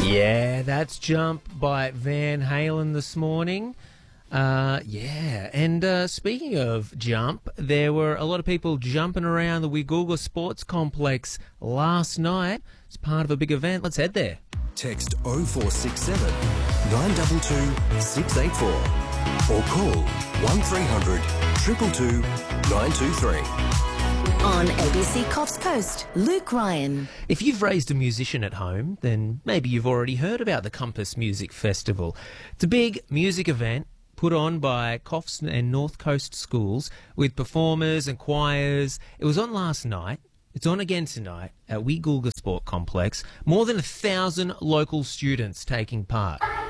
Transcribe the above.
Yeah, that's Jump by Van Halen this morning. And speaking of jump, there were a lot of people jumping around the Wigooga Sports Complex last night as part of a big event. Let's head there. Text 0467 922 684 or call 1300 222 923. On ABC Coffs Coast, Luke Ryan. If you've raised a musician at home, then maybe you've already heard about the Compass Music Festival. It's a big music event put on by Coffs and North Coast schools with performers and choirs. It was on last night. It's on again tonight at Wigooga Sport Complex. More than 1,000 local students taking part.